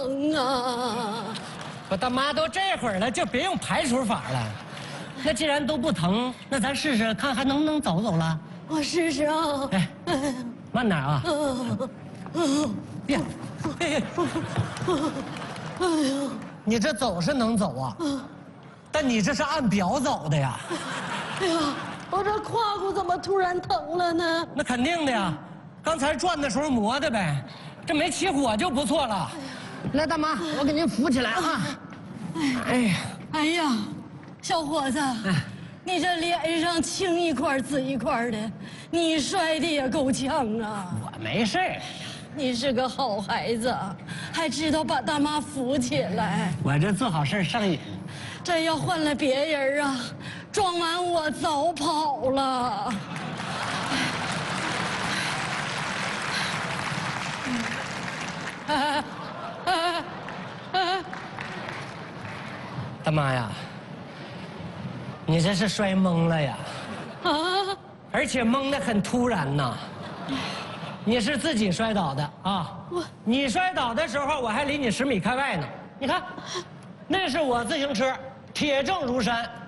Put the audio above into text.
啊！ 我大妈都这会儿了，就别用排除法了。那既然都不疼，那咱试试看还能不能走走了。 我试试啊。 哎，慢点啊。别， 哎呦， 你这走是能走啊，但你这是按表走的呀。 哎呀，我这胯骨怎么突然疼了呢？ 那肯定的呀，刚才转的时候磨的呗，这没起火就不错了。来，大妈，我给您扶起来啊。哎呀， 哎呀，小伙子，你这脸上青一块紫一块的，你摔的也够呛啊！ 我没事儿， 你是个好孩子，还知道把大妈扶起来。 我这做好事上瘾。 这要换了别人啊，撞完我早跑了。 大妈呀，你这是摔懵了呀， 啊！ 而且懵得很突然呐。你是自己摔倒的啊？你摔倒的时候我还离你10米开外呢。你看，那是我自行车，铁证如山。